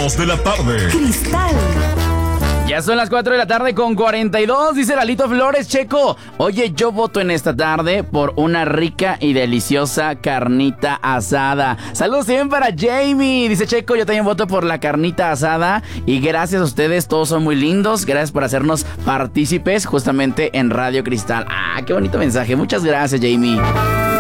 ritmos de la tarde. Cristal. Ya son las 4 de la tarde con 42, dice Lalito Flores. Checo, oye, yo voto en esta tarde por una rica y deliciosa carnita asada. Saludos también para Jamie, dice Checo, yo también voto por la carnita asada. Y gracias a ustedes, todos son muy lindos. Gracias por hacernos partícipes justamente en Radio Cristal. Ah, qué bonito mensaje, muchas gracias, Jamie.